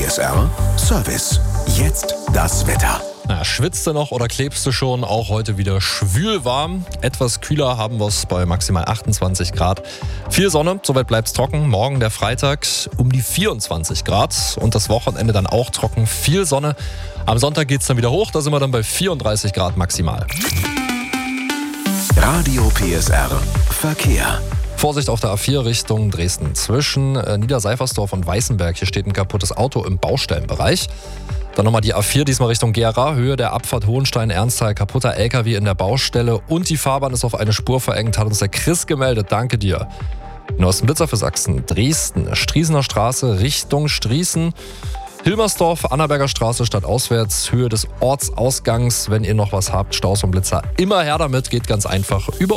PSR Service. Jetzt das Wetter. Na, schwitzt du noch oder klebst du schon? Auch heute wieder schwülwarm. Etwas kühler haben wir es bei maximal 28 Grad. Viel Sonne, soweit bleibt es trocken. Morgen der Freitag um die 24 Grad und das Wochenende dann auch trocken. Viel Sonne. Am Sonntag geht es dann wieder hoch, da sind wir dann bei 34 Grad maximal. Radio PSR Verkehr. Vorsicht auf der A4 Richtung Dresden. Zwischen Niederseifersdorf und Weißenberg. Hier steht ein kaputtes Auto im Baustellenbereich. Dann nochmal die A4, diesmal Richtung Gera, Höhe der Abfahrt Hohenstein-Ernsthal, kaputter LKW in der Baustelle und die Fahrbahn ist auf eine Spur verengt, hat uns der Chris gemeldet. Danke dir. Neuesten Blitzer für Sachsen, Dresden, Striesener Straße Richtung Striesen, Hilmersdorf, Annaberger Straße stadtauswärts, Höhe des Ortsausgangs. Wenn ihr noch was habt, Staus und Blitzer, immer her damit, geht ganz einfach über